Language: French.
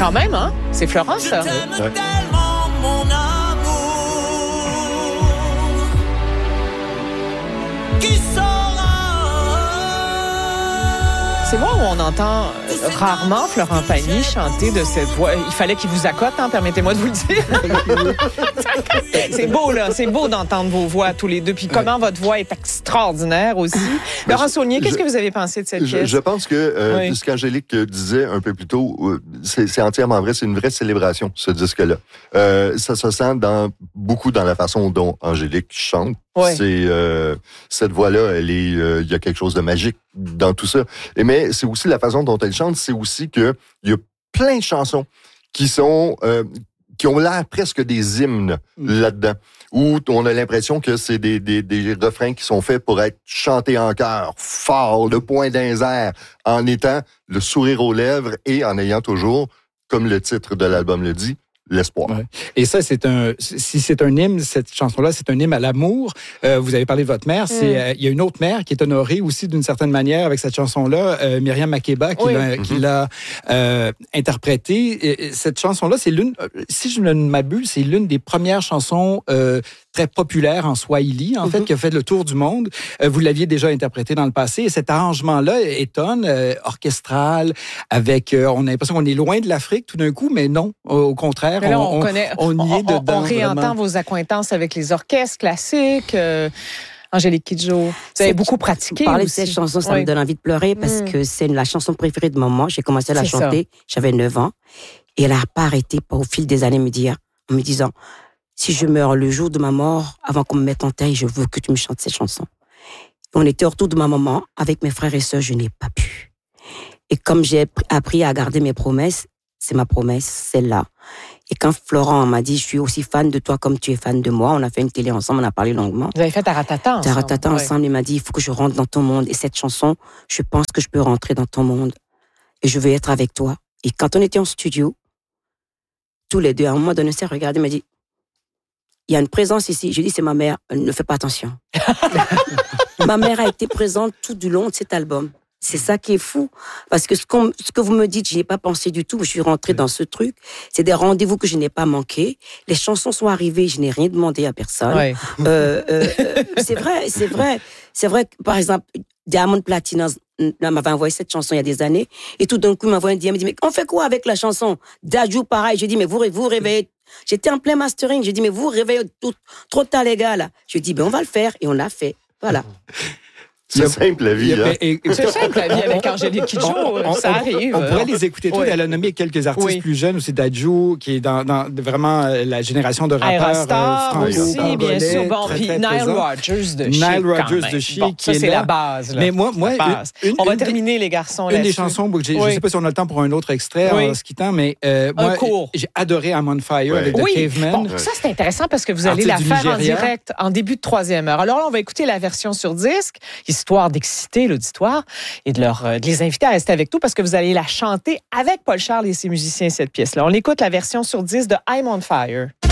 Quand même, hein? C'est Florent, ça. Je t'aime tellement, mon amour, qui C'est moi où on entend rarement Florent Pagny chanter de cette voix. Il fallait qu'il vous accote, hein, permettez-moi de vous le dire. C'est beau, là. C'est beau d'entendre vos voix tous les deux. Puis comment votre voix est extraordinaire aussi. Laurent Saulnier, qu'est-ce que vous avez pensé de cette pièce? Je pense que ce qu'Angélique disait un peu plus tôt, c'est entièrement vrai. C'est une vraie célébration, ce disque-là. Ça se sent beaucoup dans la façon dont Angélique chante. Ouais. Cette voix-là, il y a quelque chose de magique dans tout ça. Mais c'est aussi la façon dont elle chante, c'est aussi que il y a plein de chansons qui ont l'air presque des hymnes là-dedans, où on a l'impression que c'est des refrains qui sont faits pour être chantés en chœur, fort, le poing dans les airs, en étant le sourire aux lèvres et en ayant toujours, comme le titre de l'album le dit, l'espoir. Ouais. Et ça, si c'est un hymne, cette chanson-là, c'est un hymne à l'amour. Vous avez parlé de votre mère. Il y a une autre mère qui est honorée aussi d'une certaine manière avec cette chanson-là, Myriam Makeba, qui l'a interprétée. Et cette chanson-là, c'est si je ne m'abuse, c'est l'une des premières chansons très populaire en Swahili, en fait, qui a fait le tour du monde. Vous l'aviez déjà interprété dans le passé. Et cet arrangement-là étonne, orchestral, avec... on a l'impression qu'on est loin de l'Afrique tout d'un coup, mais non. Au contraire, là, on y est dedans. On réentend vraiment vos accointances avec les orchestres classiques. Angélique Kidjo, vous avez beaucoup pratiqué. Parler de aussi. cette chanson, ça me donne envie de pleurer parce que c'est la chanson préférée de maman. J'ai commencé à la chanter, j'avais 9 ans. Et elle n'a pas arrêté au fil des années en me disant... Si je meurs le jour de ma mort, avant qu'on me mette en terre, je veux que tu me chantes cette chanson. On était autour de ma maman, avec mes frères et sœurs, je n'ai pas pu. Et comme j'ai appris à garder mes promesses, c'est ma promesse, celle-là. Et quand Florent m'a dit, je suis aussi fan de toi comme tu es fan de moi, on a fait une télé ensemble, on a parlé longuement. Vous avez fait Taratata ensemble. Taratata ensemble, il m'a dit, il faut que je rentre dans ton monde. Et cette chanson, je pense que je peux rentrer dans ton monde. Et je veux être avec toi. Et quand on était en studio, tous les deux, à un moment donné, on s'est regardé, il m'a dit, il y a une présence ici. Je dis, c'est ma mère. Elle ne fait pas attention. Ma mère a été présente tout du long de cet album. C'est ça qui est fou. Parce que ce que vous me dites, je n'y ai pas pensé du tout. Je suis rentrée dans ce truc. C'est des rendez-vous que je n'ai pas manqués. Les chansons sont arrivées. Je n'ai rien demandé à personne. Ouais. C'est vrai. Par exemple, Diamond Platnumz m'avait envoyé cette chanson il y a des années. Et tout d'un coup, il m'a envoyé un DM. Il me dit, mais on fait quoi avec la chanson? Dadju, pareil. Je dis, mais vous réveillez. J'étais en plein mastering. Je dis, mais vous réveillez trop tard, les gars, là. Je dis, ben, on va le faire. Et on l'a fait. Voilà. C'est simple la vie. C'est simple la vie avec Angélique Kidjo. Ça arrive. On pourrait les écouter tous. Elle a nommé quelques artistes plus jeunes aussi. Dadju, qui est dans vraiment la génération de rappeurs français. Aussi, bien sûr. Bon, puis Nile Rodgers de Chic. Nile Rodgers de Chic. Bon, ça, c'est la base. Là. Mais moi on va terminer, les garçons. Une des chansons, je ne sais pas si on a le temps pour un autre extrait en se quittant, mais moi, j'ai adoré I'm on Fire avec The Cavemen. Bon, ça, c'est intéressant parce que vous allez la faire en direct en début de 3e heure. Alors là, on va écouter la version sur disque, histoire d'exciter l'auditoire et de les inviter à rester avec nous parce que vous allez la chanter avec Paul Charles et ses musiciens, cette pièce-là. On écoute la version sur disque de I'm on Fire.